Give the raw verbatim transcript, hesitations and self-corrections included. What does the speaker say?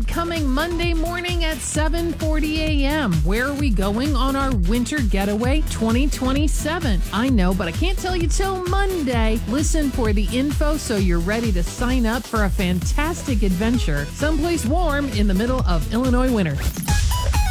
ride coming Monday morning at seven forty a.m. Where are we going on our winter getaway twenty twenty-seven? I know, but I can't tell you till Monday. Listen for the info so you're ready to sign up for a fantastic adventure someplace warm in the middle of Illinois winter.